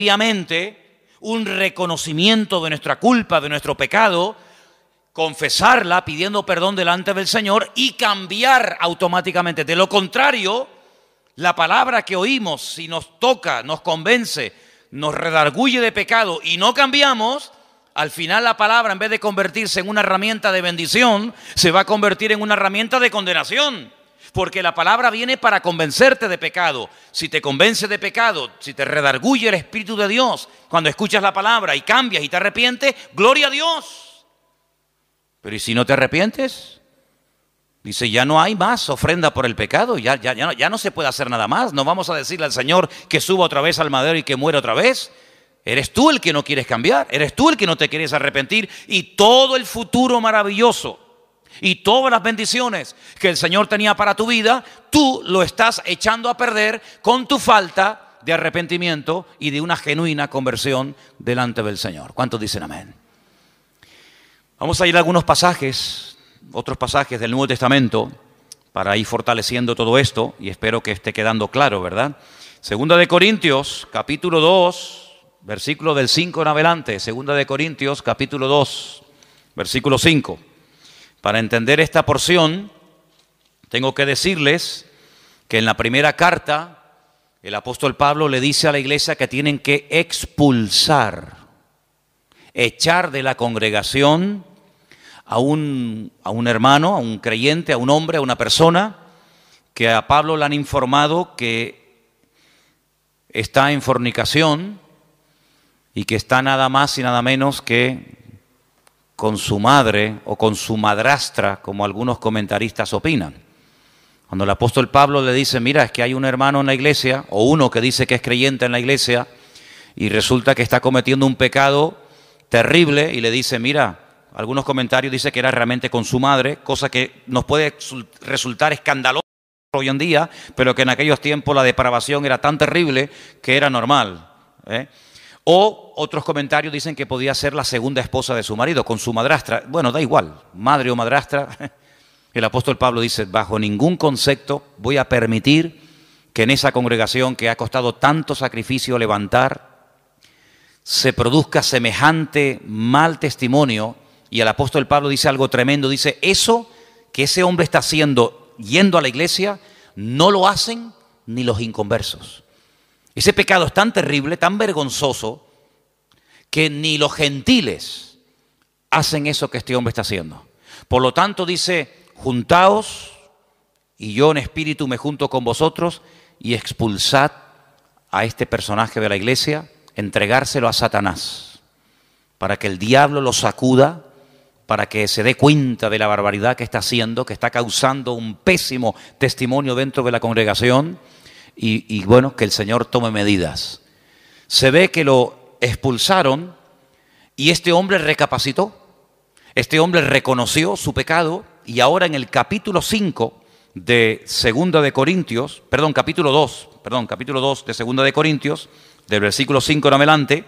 Obviamente, un reconocimiento de nuestra culpa, de nuestro pecado, confesarla pidiendo perdón delante del Señor y cambiar automáticamente. De lo contrario, la palabra que oímos, si nos toca, nos convence, nos redarguye de pecado y no cambiamos, al final la palabra, en vez de convertirse en una herramienta de bendición, se va a convertir en una herramienta de condenación. Porque la palabra viene para convencerte de pecado. Si te convence de pecado, si te redarguye el Espíritu de Dios, cuando escuchas la palabra y cambias y te arrepientes, gloria a Dios. Pero ¿y si no te arrepientes? Dice, ya no hay más ofrenda por el pecado, ya no se puede hacer nada más. No vamos a decirle al Señor que suba otra vez al madero y que muera otra vez. Eres tú el que no quieres cambiar, eres tú el que no te quieres arrepentir. Y todo el futuro maravilloso y todas las bendiciones que el Señor tenía para tu vida, tú lo estás echando a perder con tu falta de arrepentimiento y de una genuina conversión delante del Señor. ¿Cuántos dicen amén? Vamos a ir a algunos pasajes, otros pasajes del Nuevo Testamento, para ir fortaleciendo todo esto, y espero que esté quedando claro, ¿verdad? Segunda de Corintios, capítulo 2, versículo del 5 en adelante. Segunda de Corintios, capítulo 2, versículo 5. Para entender esta porción, tengo que decirles que en la primera carta, el apóstol Pablo le dice a la iglesia que tienen que expulsar, echar de la congregación a un hermano, a un creyente, a un hombre, a una persona, que a Pablo le han informado que está en fornicación y que está nada más y nada menos que con su madre o con su madrastra, como algunos comentaristas opinan. Cuando el apóstol Pablo le dice, mira, es que hay un hermano en la iglesia, o uno que dice que es creyente en la iglesia, y resulta que está cometiendo un pecado terrible, y le dice, mira, algunos comentarios dicen que era realmente con su madre, cosa que nos puede resultar escandalosa hoy en día, pero que en aquellos tiempos la depravación era tan terrible que era normal, ¿eh? O otros comentarios dicen que podía ser la segunda esposa de su marido, con su madrastra. Bueno, da igual, madre o madrastra. El apóstol Pablo dice, bajo ningún concepto voy a permitir que en esa congregación que ha costado tanto sacrificio levantar, se produzca semejante mal testimonio. Y el apóstol Pablo dice algo tremendo, dice, eso que ese hombre está haciendo yendo a la iglesia, no lo hacen ni los inconversos. Ese pecado es tan terrible, tan vergonzoso, que ni los gentiles hacen eso que este hombre está haciendo. Por lo tanto dice, juntaos, y yo en espíritu me junto con vosotros, y expulsad a este personaje de la iglesia, entregárselo a Satanás, para que el diablo lo sacuda, para que se dé cuenta de la barbaridad que está haciendo, que está causando un pésimo testimonio dentro de la congregación, y bueno, que el Señor tome medidas. Se ve que lo expulsaron y este hombre recapacitó. Este hombre reconoció su pecado y ahora en el capítulo 5 de Segunda de Corintios, capítulo 2 de Segunda de Corintios, del versículo 5 en adelante,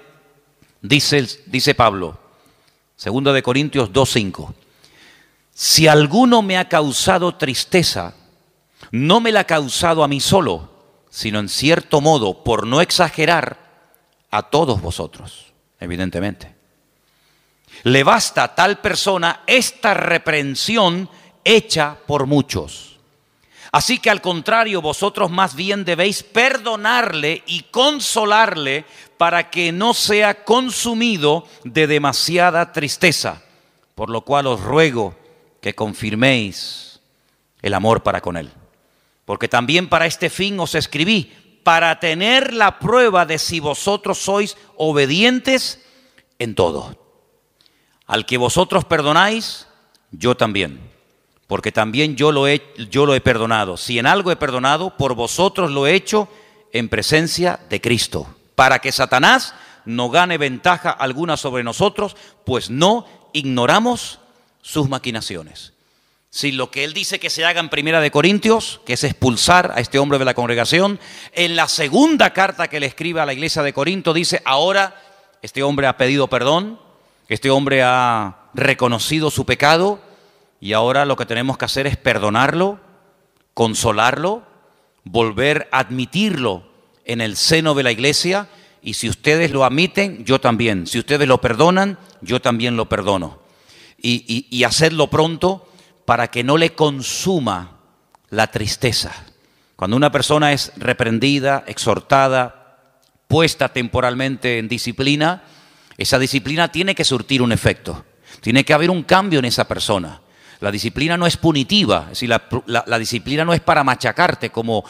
dice Pablo, Segunda de Corintios 2:5, si alguno me ha causado tristeza, no me la ha causado a mí solo, sino en cierto modo, por no exagerar, a todos vosotros, evidentemente. Le basta a tal persona esta reprensión hecha por muchos. Así que al contrario, vosotros más bien debéis perdonarle y consolarle para que no sea consumido de demasiada tristeza, por lo cual os ruego que confirméis el amor para con él. Porque también para este fin os escribí, para tener la prueba de si vosotros sois obedientes en todo. Al que vosotros perdonáis, yo también, porque también yo lo he perdonado. Si en algo he perdonado, por vosotros lo he hecho en presencia de Cristo, para que Satanás no gane ventaja alguna sobre nosotros, pues no ignoramos sus maquinaciones. Si lo que él dice que se haga en Primera de Corintios, que es expulsar a este hombre de la congregación, en la segunda carta que le escribe a la iglesia de Corinto dice, ahora este hombre ha pedido perdón, este hombre ha reconocido su pecado y ahora lo que tenemos que hacer es perdonarlo, consolarlo, volver a admitirlo en el seno de la iglesia y si ustedes lo admiten, yo también. Si ustedes lo perdonan, yo también lo perdono. Y hacedlo pronto para que no le consuma la tristeza. Cuando una persona es reprendida, exhortada, puesta temporalmente en disciplina, esa disciplina tiene que surtir un efecto. Tiene que haber un cambio en esa persona. La disciplina no es punitiva, es decir, la disciplina no es para machacarte como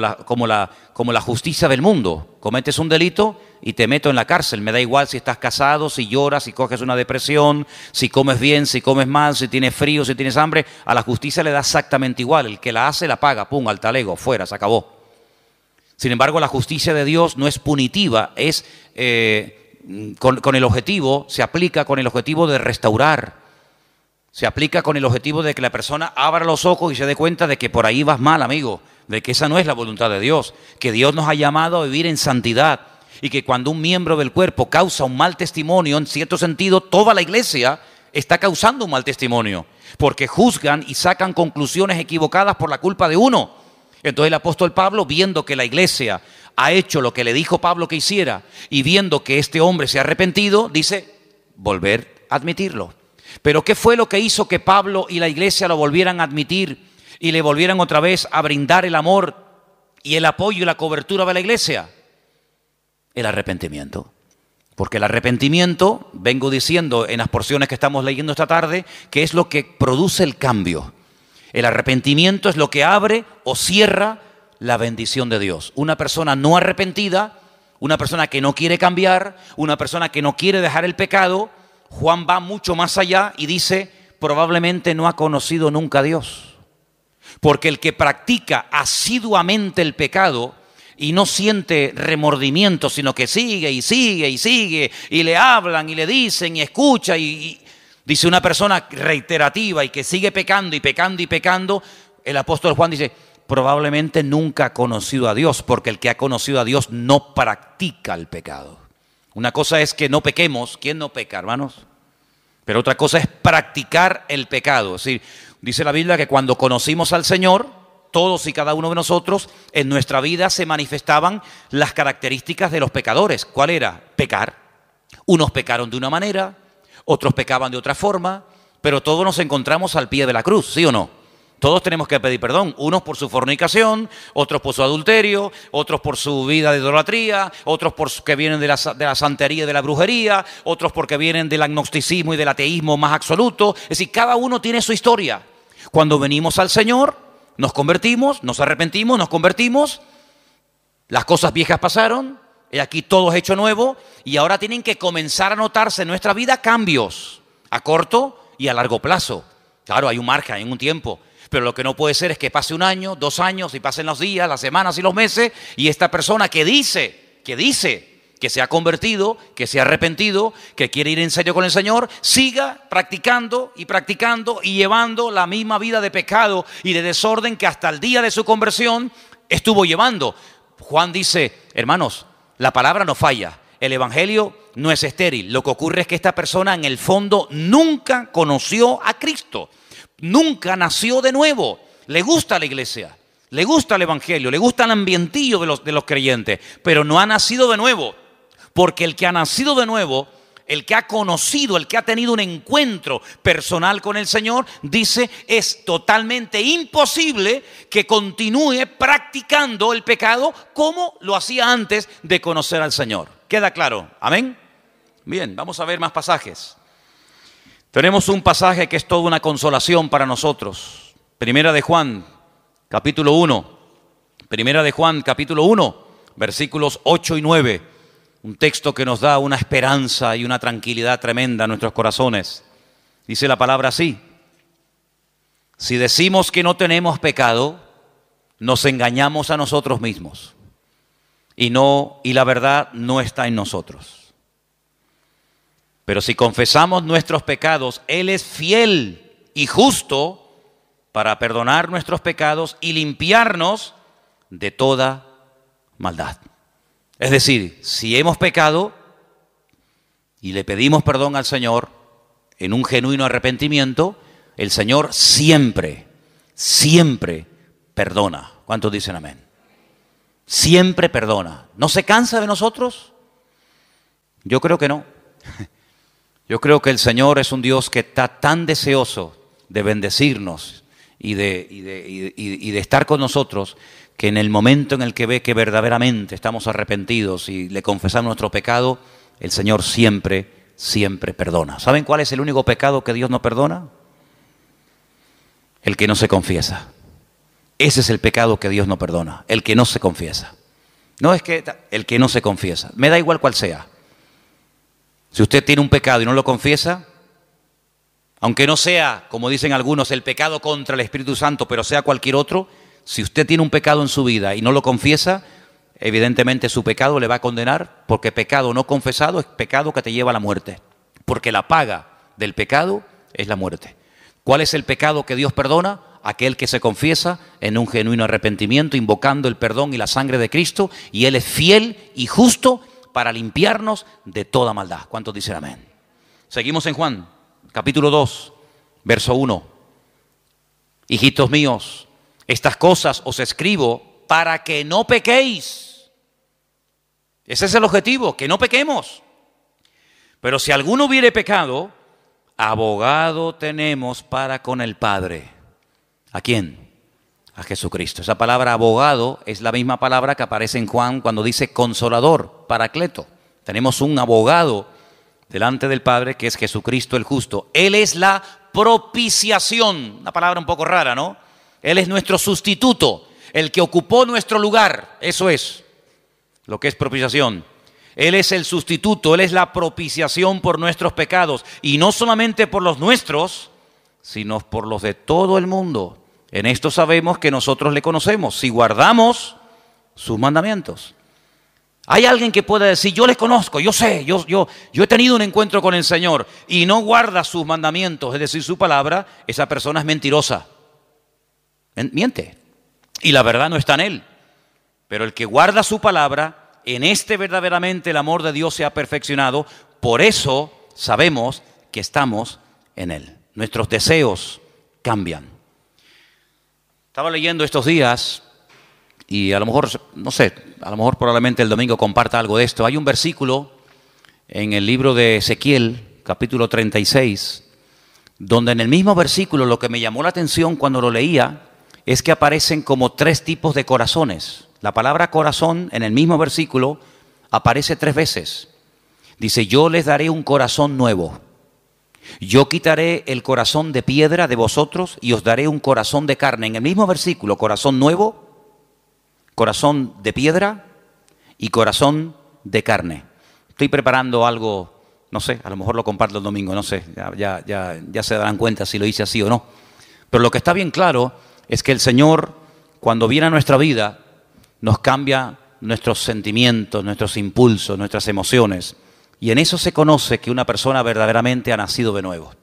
la justicia del mundo. Cometes un delito y te meto en la cárcel. Me da igual si estás casado, si lloras, si coges una depresión, si comes bien, si comes mal, si tienes frío, si tienes hambre. A la justicia le da exactamente igual. El que la hace, la paga. Pum, al talego, fuera, se acabó. Sin embargo, la justicia de Dios no es punitiva, es con el objetivo, se aplica con el objetivo de restaurar. Se aplica con el objetivo de que la persona abra los ojos y se dé cuenta de que por ahí vas mal, amigo, de que esa no es la voluntad de Dios, que Dios nos ha llamado a vivir en santidad y que cuando un miembro del cuerpo causa un mal testimonio, en cierto sentido, toda la iglesia está causando un mal testimonio, porque juzgan y sacan conclusiones equivocadas por la culpa de uno. Entonces el apóstol Pablo, viendo que la iglesia ha hecho lo que le dijo Pablo que hiciera y viendo que este hombre se ha arrepentido, dice, volver a admitirlo. Pero ¿qué fue lo que hizo que Pablo y la iglesia lo volvieran a admitir y le volvieran otra vez a brindar el amor y el apoyo y la cobertura de la iglesia? El arrepentimiento. Porque el arrepentimiento, vengo diciendo en las porciones que estamos leyendo esta tarde, que es lo que produce el cambio. El arrepentimiento es lo que abre o cierra la bendición de Dios. Una persona no arrepentida, una persona que no quiere cambiar, una persona que no quiere dejar el pecado, Juan va mucho más allá y dice, probablemente no ha conocido nunca a Dios. Porque el que practica asiduamente el pecado y no siente remordimiento, sino que sigue y sigue y sigue, y le hablan y le dicen y escucha, y dice una persona reiterativa y que sigue pecando y pecando y pecando, el apóstol Juan dice, probablemente nunca ha conocido a Dios, porque el que ha conocido a Dios no practica el pecado. Una cosa es que no pequemos. ¿Quién no peca, hermanos? Pero otra cosa es practicar el pecado. Es decir, dice la Biblia que cuando conocimos al Señor, todos y cada uno de nosotros, en nuestra vida se manifestaban las características de los pecadores. ¿Cuál era? Pecar. Unos pecaron de una manera, otros pecaban de otra forma, pero todos nos encontramos al pie de la cruz, ¿sí o no? Todos tenemos que pedir perdón, unos por su fornicación, otros por su adulterio, otros por su vida de idolatría, otros porque vienen de la santería y de la brujería, otros porque vienen del agnosticismo y del ateísmo más absoluto. Es decir, cada uno tiene su historia. Cuando venimos al Señor, nos convertimos, nos arrepentimos, nos convertimos, las cosas viejas pasaron, y aquí todo es hecho nuevo, y ahora tienen que comenzar a notarse en nuestra vida cambios, a corto y a largo plazo. Claro, hay un margen, hay un tiempo. Pero lo que no puede ser es que pase un año, 2 años, y pasen los días, las semanas y los meses, y esta persona que dice que se ha convertido, que se ha arrepentido, que quiere ir en serio con el Señor, siga practicando y llevando la misma vida de pecado y de desorden que hasta el día de su conversión estuvo llevando. Juan dice, hermanos, la palabra no falla, el evangelio no es estéril. Lo que ocurre es que esta persona en el fondo nunca conoció a Cristo. Nunca nació de nuevo. Le gusta la iglesia, le gusta el evangelio, le gusta el ambientillo de los creyentes, pero no ha nacido de nuevo. Porque el que ha nacido de nuevo, el que ha conocido, el que ha tenido un encuentro personal con el Señor, dice, es totalmente imposible que continúe practicando el pecado como lo hacía antes de conocer al Señor. ¿Queda claro? ¿Amén? Bien, vamos a ver más pasajes. Tenemos un pasaje que es toda una consolación para nosotros. Primera de Juan, capítulo 1. Primera de Juan, capítulo 1, versículos 8 y 9. Un texto que nos da una esperanza y una tranquilidad tremenda a nuestros corazones. Dice la palabra así: si decimos que no tenemos pecado, nos engañamos a nosotros mismos. Y la verdad no está en nosotros. Pero si confesamos nuestros pecados, Él es fiel y justo para perdonar nuestros pecados y limpiarnos de toda maldad. Es decir, si hemos pecado y le pedimos perdón al Señor en un genuino arrepentimiento, el Señor siempre perdona. ¿Cuántos dicen amén? Siempre perdona. ¿No se cansa de nosotros? Yo creo que no. Yo creo que el Señor es un Dios que está tan deseoso de bendecirnos y de estar con nosotros, que en el momento en el que ve que verdaderamente estamos arrepentidos y le confesamos nuestro pecado, el Señor siempre perdona. ¿Saben cuál es el único pecado que Dios no perdona? El que no se confiesa. Ese es el pecado que Dios no perdona, el que no se confiesa. No es que el que no se confiesa, me da igual cuál sea. Si usted tiene un pecado y no lo confiesa, aunque no sea, como dicen algunos, el pecado contra el Espíritu Santo, pero sea cualquier otro, si usted tiene un pecado en su vida y no lo confiesa, evidentemente su pecado le va a condenar, porque pecado no confesado es pecado que te lleva a la muerte, porque la paga del pecado es la muerte. ¿Cuál es el pecado que Dios perdona? Aquel que se confiesa en un genuino arrepentimiento, invocando el perdón y la sangre de Cristo, y Él es fiel y justo para limpiarnos de toda maldad. ¿Cuántos dicen amén? Seguimos en Juan, capítulo 2, verso 1. Hijitos míos, estas cosas os escribo para que no pequéis. Ese es el objetivo, que no pequemos. Pero si alguno hubiere pecado, abogado tenemos para con el Padre. ¿A quién? A Jesucristo. Esa palabra abogado es la misma palabra que aparece en Juan cuando dice consolador, paracleto. Tenemos un abogado delante del Padre que es Jesucristo el justo. Él es la propiciación. Una palabra un poco rara, ¿no? Él es nuestro sustituto, el que ocupó nuestro lugar. Eso es lo que es propiciación. Él es el sustituto, Él es la propiciación por nuestros pecados. Y no solamente por los nuestros, sino por los de todo el mundo. En esto sabemos que nosotros le conocemos, si guardamos sus mandamientos. Hay alguien que pueda decir, yo le conozco, yo sé, yo he tenido un encuentro con el Señor, y no guarda sus mandamientos, es decir, su palabra. Esa persona es mentirosa. Miente. Y la verdad no está en él. Pero el que guarda su palabra, en este verdaderamente el amor de Dios se ha perfeccionado. Por eso sabemos que estamos en él. Nuestros deseos cambian. Estaba leyendo estos días y a lo mejor, no sé, a lo mejor probablemente el domingo comparta algo de esto. Hay un versículo en el libro de Ezequiel, capítulo 36, donde en el mismo versículo lo que me llamó la atención cuando lo leía es que aparecen como 3 tipos de corazones. La palabra corazón en el mismo versículo aparece 3 veces. Dice, yo les daré un corazón nuevo. Yo quitaré el corazón de piedra de vosotros y os daré un corazón de carne. En el mismo versículo, corazón nuevo, corazón de piedra y corazón de carne. Estoy preparando algo, no sé, a lo mejor lo comparto el domingo, no sé, ya se darán cuenta si lo hice así o no. Pero lo que está bien claro es que el Señor, cuando viene a nuestra vida, nos cambia nuestros sentimientos, nuestros impulsos, nuestras emociones. Y en eso se conoce que una persona verdaderamente ha nacido de nuevo.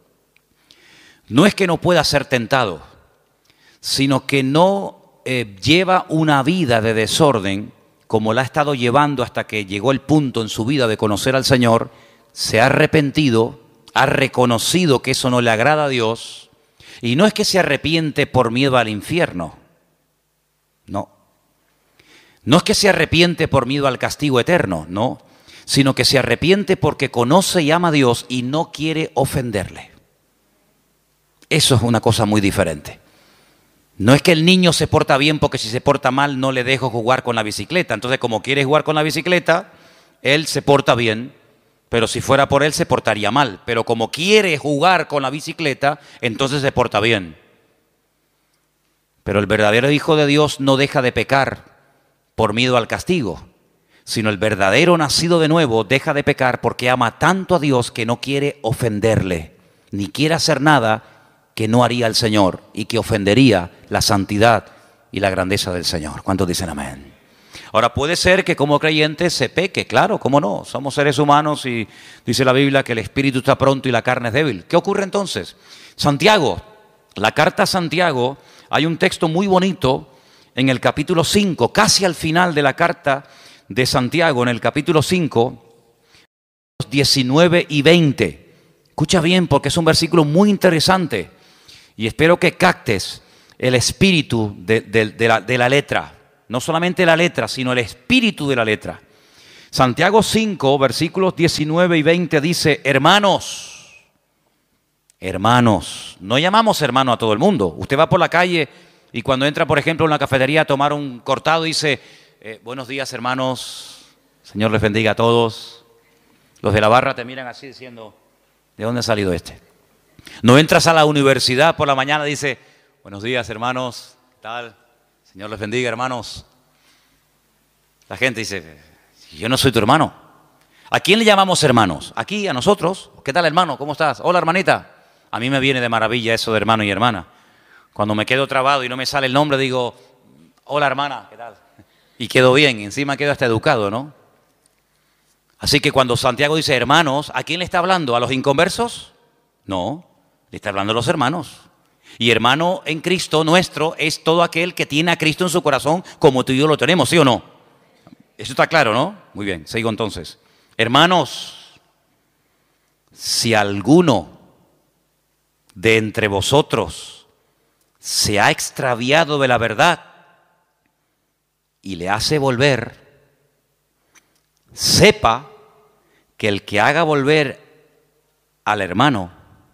No es que no pueda ser tentado, sino que no lleva una vida de desorden como la ha estado llevando hasta que llegó el punto en su vida de conocer al Señor, se ha arrepentido, ha reconocido que eso no le agrada a Dios, y no es que se arrepiente por miedo al infierno, no. No es que se arrepiente por miedo al castigo eterno, no, sino que se arrepiente porque conoce y ama a Dios y no quiere ofenderle. Eso es una cosa muy diferente. No es que el niño se porta bien porque si se porta mal no le dejo jugar con la bicicleta. Entonces, como quiere jugar con la bicicleta, él se porta bien, pero si fuera por él se portaría mal. Pero como quiere jugar con la bicicleta, entonces se porta bien. Pero el verdadero Hijo de Dios no deja de pecar por miedo al castigo, sino el verdadero nacido de nuevo deja de pecar porque ama tanto a Dios que no quiere ofenderle, ni quiere hacer nada que no haría el Señor y que ofendería la santidad y la grandeza del Señor. ¿Cuántos dicen amén? Ahora, puede ser que como creyentes se peque, claro, ¿cómo no? Somos seres humanos y dice la Biblia que el espíritu está pronto y la carne es débil. ¿Qué ocurre entonces? Santiago, la carta a Santiago, hay un texto muy bonito en el capítulo 5, casi al final de la carta de Santiago, en el capítulo 5, 19 y 20. Escucha bien porque es un versículo muy interesante y espero que captes el espíritu de la letra. No solamente la letra, sino el espíritu de la letra. Santiago 5, versículos 19 y 20 dice, hermanos, no llamamos hermano a todo el mundo. Usted va por la calle y cuando entra, por ejemplo, en una cafetería a tomar un cortado, dice, buenos días, hermanos, Señor les bendiga a todos. Los de la barra te miran así diciendo, ¿de dónde ha salido este? No entras a la universidad por la mañana y dice, buenos días, hermanos, ¿qué tal? Señor les bendiga, hermanos. La gente dice, yo no soy tu hermano. ¿A quién le llamamos hermanos? Aquí, a nosotros. ¿Qué tal, hermano? ¿Cómo estás? Hola, hermanita. A mí me viene de maravilla eso de hermano y hermana. Cuando me quedo trabado y no me sale el nombre, digo, hola, hermana, ¿qué tal? Y quedo bien, encima quedo hasta educado, ¿no? Así que cuando Santiago dice hermanos, ¿a quién le está hablando? ¿A los inconversos? No, le está hablando a los hermanos. Y hermano en Cristo nuestro es todo aquel que tiene a Cristo en su corazón como tú y yo lo tenemos, ¿sí o no? Eso está claro, ¿no? Muy bien, sigo entonces. Hermanos, si alguno de entre vosotros se ha extraviado de la verdad y le hace volver, sepa que el que haga volver al hermano,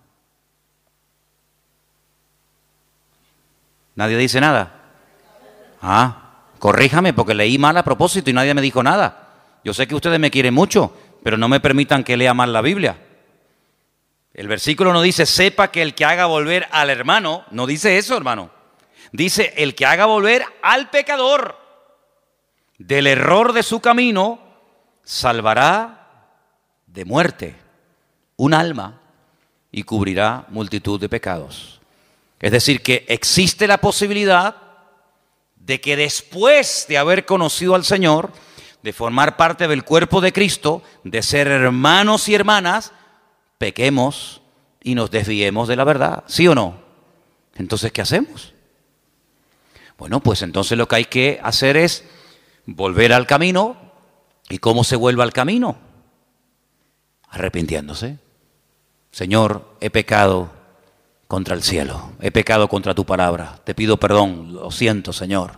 nadie dice nada. Corríjame porque leí mal a propósito y nadie me dijo nada. Yo sé que ustedes me quieren mucho, pero no me permitan que lea mal la Biblia. El versículo no dice, sepa que el que haga volver al hermano, no dice eso, hermano. Dice, el que haga volver al pecador del error de su camino, salvará de muerte un alma y cubrirá multitud de pecados. Es decir, que existe la posibilidad de que después de haber conocido al Señor, de formar parte del cuerpo de Cristo, de ser hermanos y hermanas, pequemos y nos desviemos de la verdad, ¿sí o no? Entonces, ¿qué hacemos? Bueno, pues entonces lo que hay que hacer es volver al camino. ¿Y cómo se vuelve al camino? Arrepintiéndose. Señor, he pecado contra el cielo, he pecado contra tu palabra, te pido perdón, lo siento, Señor.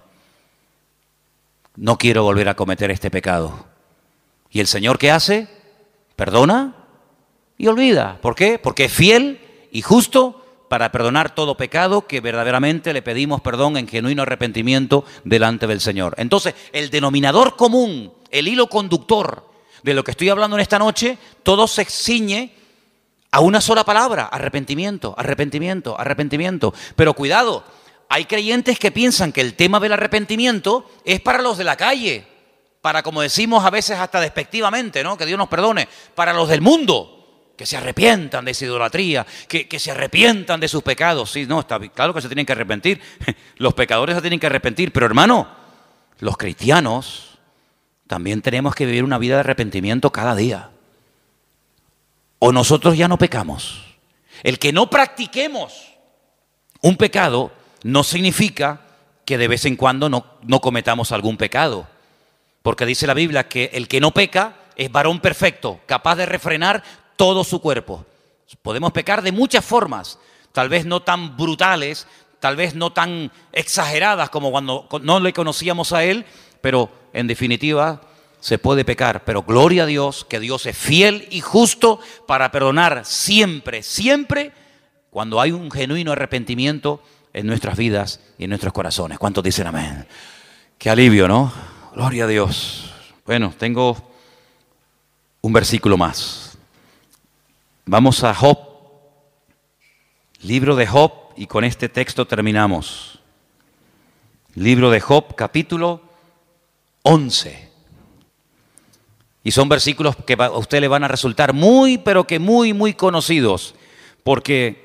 No quiero volver a cometer este pecado. ¿Y el Señor qué hace? Perdona y olvida. ¿Por qué? Porque es fiel y justo para perdonar todo pecado que verdaderamente le pedimos perdón en genuino arrepentimiento delante del Señor. Entonces, el denominador común, el hilo conductor de lo que estoy hablando en esta noche, todo se ciñe a una sola palabra: arrepentimiento, arrepentimiento, arrepentimiento. Pero cuidado, hay creyentes que piensan que el tema del arrepentimiento es para los de la calle, para, como decimos a veces hasta despectivamente, ¿no? Que Dios nos perdone, para los del mundo, que se arrepientan de esa idolatría, que se arrepientan de sus pecados. Sí, no, está claro que se tienen que arrepentir, los pecadores se tienen que arrepentir, pero hermano, los cristianos también tenemos que vivir una vida de arrepentimiento cada día. O nosotros ya no pecamos. El que no practiquemos un pecado no significa que de vez en cuando no cometamos algún pecado. Porque dice la Biblia que el que no peca es varón perfecto, capaz de refrenar todo su cuerpo. Podemos pecar de muchas formas, tal vez no tan brutales, tal vez no tan exageradas como cuando no le conocíamos a Él, pero en definitiva se puede pecar. Pero gloria a Dios, que Dios es fiel y justo para perdonar siempre, siempre, cuando hay un genuino arrepentimiento en nuestras vidas y en nuestros corazones. ¿Cuántos dicen amén? Qué alivio, ¿no? Gloria a Dios. Bueno, tengo un versículo más. Vamos a Job, libro de Job, y con este texto terminamos. Libro de Job, capítulo 11. Y son versículos que a usted le van a resultar muy, pero que muy, muy conocidos, porque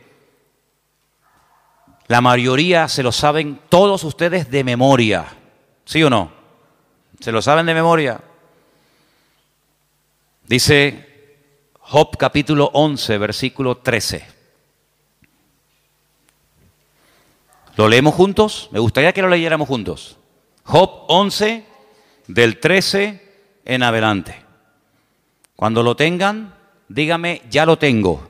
la mayoría se lo saben todos ustedes de memoria. ¿Sí o no? ¿Se lo saben de memoria? Dice Job capítulo 11, versículo 13. ¿Lo leemos juntos? Me gustaría que lo leyéramos juntos. Job 11, del 13 en adelante. Cuando lo tengan, dígame, ya lo tengo.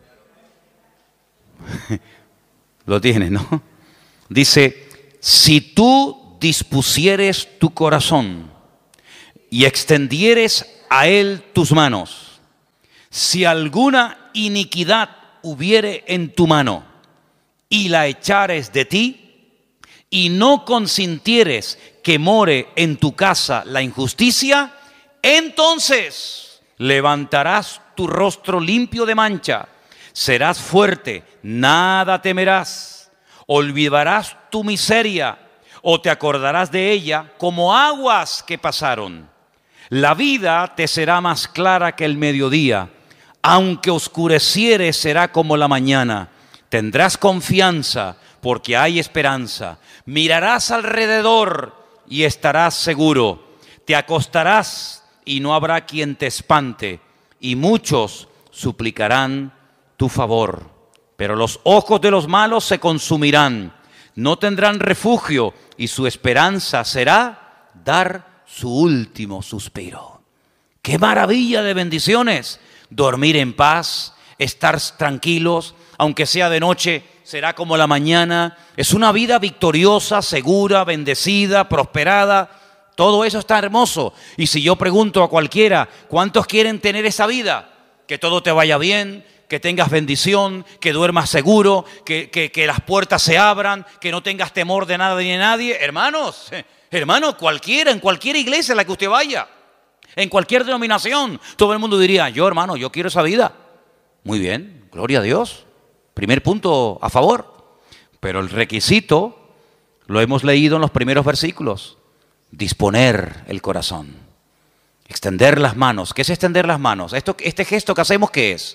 Lo tienes, ¿no? Dice, si tú dispusieres tu corazón y extendieres a él tus manos. Si alguna iniquidad hubiere en tu mano, y la echares de ti, y no consintieres que more en tu casa la injusticia, entonces levantarás tu rostro limpio de mancha, serás fuerte, nada temerás, olvidarás tu miseria, o te acordarás de ella como aguas que pasaron. La vida te será más clara que el mediodía, aunque oscureciere será como la mañana. Tendrás confianza porque hay esperanza. Mirarás alrededor y estarás seguro. Te acostarás y no habrá quien te espante, y muchos suplicarán tu favor. Pero los ojos de los malos se consumirán, no tendrán refugio, y su esperanza será dar su último suspiro. ¡Qué maravilla de bendiciones! Dormir en paz, estar tranquilos, aunque sea de noche, será como la mañana. Es una vida victoriosa, segura, bendecida, prosperada. Todo eso está hermoso. Y si yo pregunto a cualquiera, ¿cuántos quieren tener esa vida? Que todo te vaya bien, que tengas bendición, que duermas seguro, que las puertas se abran, que no tengas temor de nada ni de nadie. Hermanos, cualquiera, en cualquier iglesia a la que usted vaya, en cualquier denominación, todo el mundo diría, yo quiero esa vida. Muy bien, gloria a Dios. Primer punto a favor. Pero el requisito lo hemos leído en los primeros versículos. Disponer el corazón. Extender las manos. ¿Qué es extender las manos? Este gesto que hacemos, ¿qué es?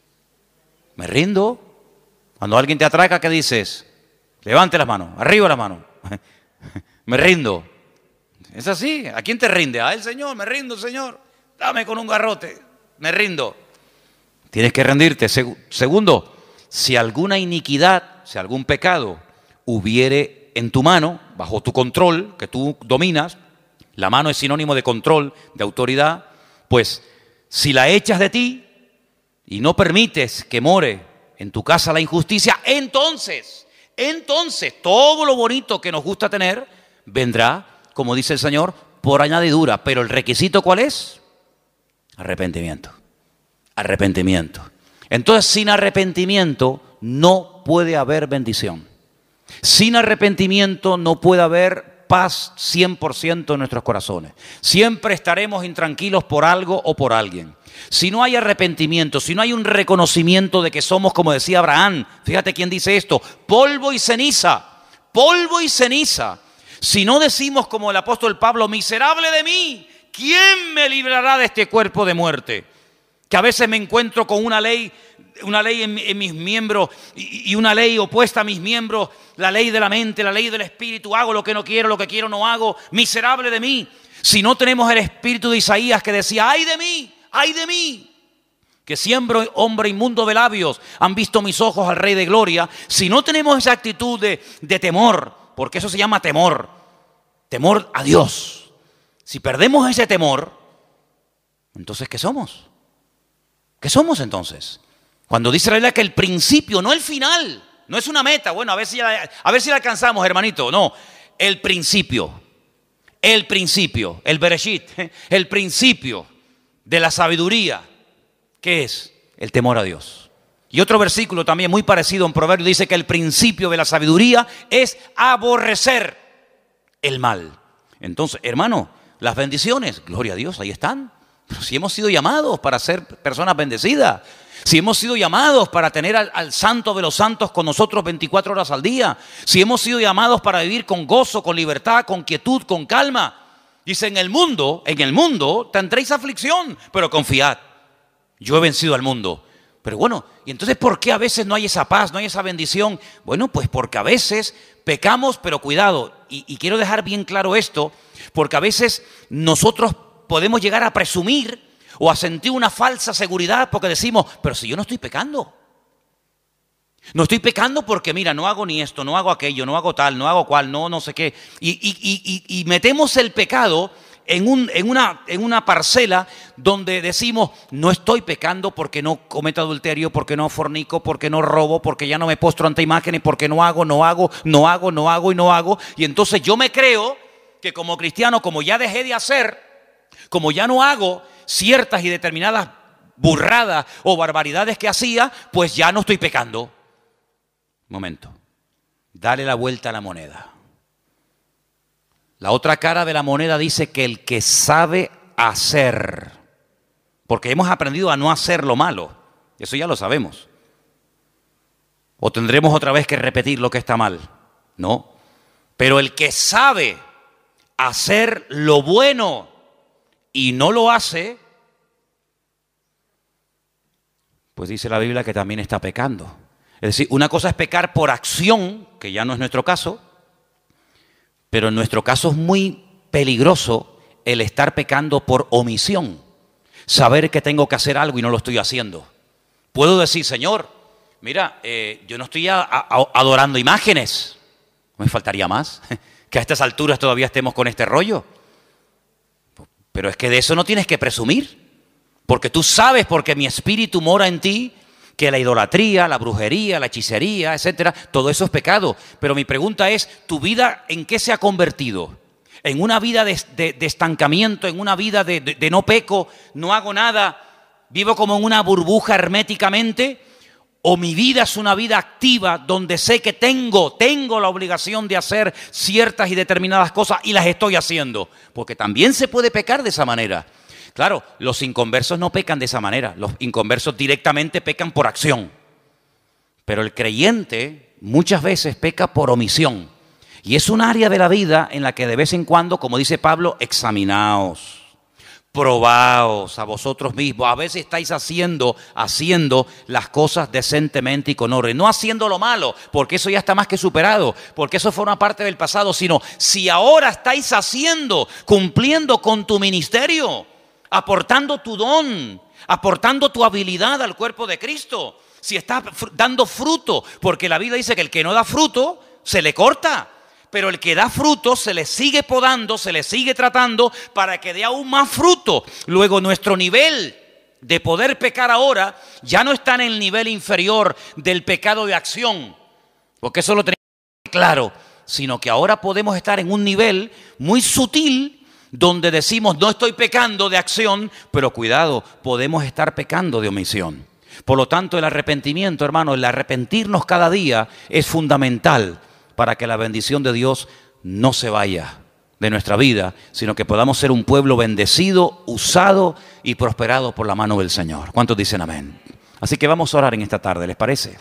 Me rindo. Cuando alguien te atraca, ¿qué dices? Levante las manos, arriba las manos. Me rindo. Es así. ¿A quién te rinde? A él, Señor, me rindo, Señor. Dame con un garrote. Me rindo. Tienes que rendirte. Segundo, si alguna iniquidad, si algún pecado hubiere en tu mano, bajo tu control, que tú dominas, la mano es sinónimo de control, de autoridad, pues si la echas de ti y no permites que more en tu casa la injusticia, entonces todo lo bonito que nos gusta tener vendrá, como dice el Señor, por añadidura. Pero el requisito, ¿cuál es? Arrepentimiento. Entonces, sin arrepentimiento no puede haber bendición. Sin arrepentimiento no puede haber paz 100% en nuestros corazones. Siempre estaremos intranquilos por algo o por alguien. Si no hay arrepentimiento, si no hay un reconocimiento de que somos, como decía Abraham, fíjate quién dice esto, polvo y ceniza. Si no decimos como el apóstol Pablo, miserable de mí, ¿quién me librará de este cuerpo de muerte? Que a veces me encuentro con una ley en mis miembros y una ley opuesta a mis miembros, la ley de la mente, la ley del espíritu, hago lo que no quiero, lo que quiero no hago, miserable de mí. Si no tenemos el espíritu de Isaías que decía, ¡ay de mí! Que siempre hombre inmundo de labios han visto mis ojos al Rey de Gloria. Si no tenemos esa actitud de temor, porque eso se llama temor a Dios. Si perdemos ese temor, entonces ¿qué somos? ¿Qué somos entonces? Cuando dice la Biblia que el principio, no el final, no es una meta, bueno, a ver si la alcanzamos, hermanito. No, el principio, el Bereshit, el principio de la sabiduría. ¿Qué es? El temor a Dios. Y otro versículo también muy parecido en Proverbios dice que el principio de la sabiduría es aborrecer el mal. Entonces, hermano, las bendiciones, gloria a Dios, ahí están. Pero si hemos sido llamados para ser personas bendecidas, si hemos sido llamados para tener al santo de los santos con nosotros 24 horas al día, si hemos sido llamados para vivir con gozo, con libertad, con quietud, con calma. Dice, en el mundo tendréis aflicción, pero confiad, yo he vencido al mundo. Pero bueno, ¿y entonces por qué a veces no hay esa paz, no hay esa bendición? Bueno, pues porque a veces pecamos, pero cuidado, y quiero dejar bien claro esto, porque a veces nosotros podemos llegar a presumir o a sentir una falsa seguridad porque decimos, pero si yo no estoy pecando. No estoy pecando porque mira, no hago ni esto, no hago aquello, no hago tal, no hago cual, no sé qué. Y metemos el pecado en una parcela donde decimos, no estoy pecando porque no cometo adulterio, porque no fornico, porque no robo, porque ya no me postro ante imágenes, porque no hago. Y entonces yo me creo que como cristiano, como ya dejé de hacer, Como ya no hago ciertas y determinadas burradas o barbaridades que hacía, pues ya no estoy pecando. Momento. Dale la vuelta a la moneda. La otra cara de la moneda dice que el que sabe hacer, porque hemos aprendido a no hacer lo malo, eso ya lo sabemos. ¿O tendremos otra vez que repetir lo que está mal? No. Pero el que sabe hacer lo bueno y no lo hace, pues dice la Biblia que también está pecando. Es decir, una cosa es pecar por acción, que ya no es nuestro caso, pero en nuestro caso es muy peligroso el estar pecando por omisión. Saber que tengo que hacer algo y no lo estoy haciendo. Puedo decir, Señor, mira, yo no estoy adorando imágenes. No me faltaría más que a estas alturas todavía estemos con este rollo. Pero es que de eso no tienes que presumir. Porque tú sabes, porque mi espíritu mora en ti, que la idolatría, la brujería, la hechicería, etcétera, todo eso es pecado. Pero mi pregunta es, ¿tu vida en qué se ha convertido? ¿En una vida de estancamiento, en una vida de no peco, no hago nada, vivo como en una burbuja herméticamente? ¿O mi vida es una vida activa donde sé que tengo la obligación de hacer ciertas y determinadas cosas y las estoy haciendo? Porque también se puede pecar de esa manera. Claro, los inconversos no pecan de esa manera. Los inconversos directamente pecan por acción. Pero el creyente muchas veces peca por omisión. Y es un área de la vida en la que de vez en cuando, como dice Pablo, examinaos, probaos a vosotros mismos. A veces estáis haciendo las cosas decentemente y con orden. No haciendo lo malo, porque eso ya está más que superado, porque eso forma parte del pasado, sino si ahora estáis cumpliendo con tu ministerio, aportando tu don, aportando tu habilidad al cuerpo de Cristo, si estás dando fruto, porque la Biblia dice que el que no da fruto se le corta, pero el que da fruto se le sigue podando, se le sigue tratando para que dé aún más fruto. Luego nuestro nivel de poder pecar ahora ya no está en el nivel inferior del pecado de acción, porque eso lo tenemos claro, sino que ahora podemos estar en un nivel muy sutil donde decimos no estoy pecando de acción, pero cuidado, podemos estar pecando de omisión. Por lo tanto, el arrepentimiento, hermano, el arrepentirnos cada día es fundamental para que la bendición de Dios no se vaya de nuestra vida, sino que podamos ser un pueblo bendecido, usado y prosperado por la mano del Señor. ¿Cuántos dicen amén? Así que vamos a orar en esta tarde, ¿les parece?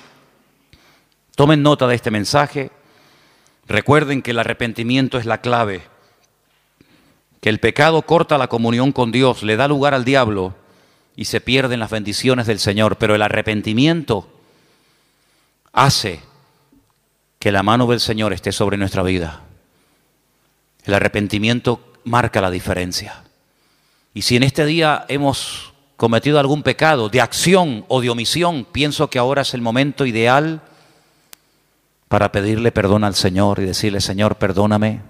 Tomen nota de este mensaje. Recuerden que el arrepentimiento es la clave, que el pecado corta la comunión con Dios, le da lugar al diablo y se pierden las bendiciones del Señor. Pero el arrepentimiento hace que la mano del Señor esté sobre nuestra vida. El arrepentimiento marca la diferencia. Y si en este día hemos cometido algún pecado de acción o de omisión, pienso que ahora es el momento ideal para pedirle perdón al Señor y decirle, Señor, perdóname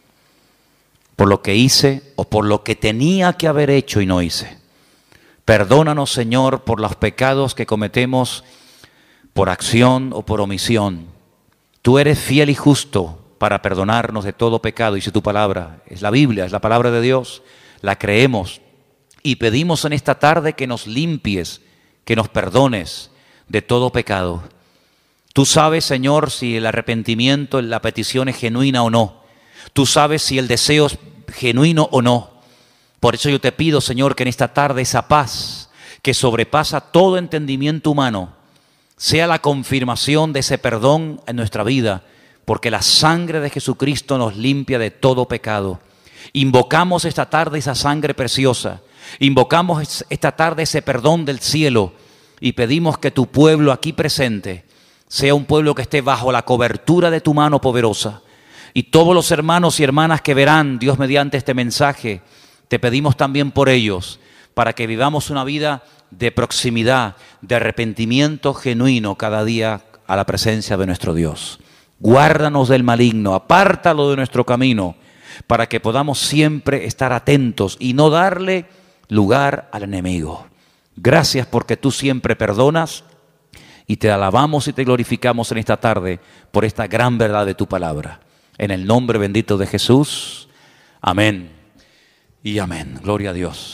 por lo que hice o por lo que tenía que haber hecho y no hice. Perdónanos, Señor, por los pecados que cometemos por acción o por omisión. Tú eres fiel y justo para perdonarnos de todo pecado. Dice tu palabra, es la Biblia, es la palabra de Dios, la creemos. Y pedimos en esta tarde que nos limpies, que nos perdones de todo pecado. Tú sabes, Señor, si el arrepentimiento, la petición es genuina o no. Tú sabes si el deseo es genuino o no. Por eso yo te pido, Señor, que en esta tarde esa paz que sobrepasa todo entendimiento humano sea la confirmación de ese perdón en nuestra vida, porque la sangre de Jesucristo nos limpia de todo pecado. Invocamos esta tarde esa sangre preciosa, invocamos esta tarde ese perdón del cielo y pedimos que tu pueblo aquí presente sea un pueblo que esté bajo la cobertura de tu mano poderosa. Y todos los hermanos y hermanas que verán, Dios, mediante este mensaje, te pedimos también por ellos, para que vivamos una vida de proximidad, de arrepentimiento genuino cada día a la presencia de nuestro Dios. Guárdanos del maligno, apártalo de nuestro camino, para que podamos siempre estar atentos y no darle lugar al enemigo. Gracias porque tú siempre perdonas y te alabamos y te glorificamos en esta tarde por esta gran verdad de tu palabra. En el nombre bendito de Jesús. Amén y amén. Gloria a Dios.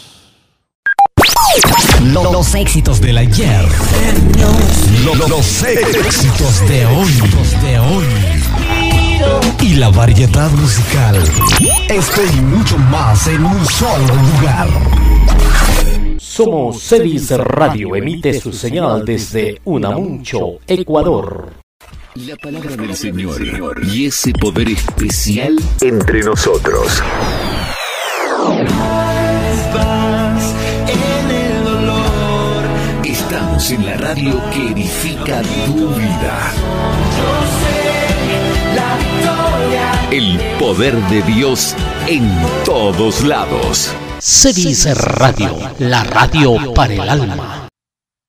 Los éxitos del ayer. Los éxitos de hoy. Y la variedad musical. Esto y mucho más en un solo lugar. Somos Cedis Radio, emite su señal desde Unamuncho, Ecuador. La palabra del Señor y ese poder especial entre nosotros. Estamos en la radio que edifica tu vida. El poder de Dios en todos lados. Cedis Radio, la radio para el alma.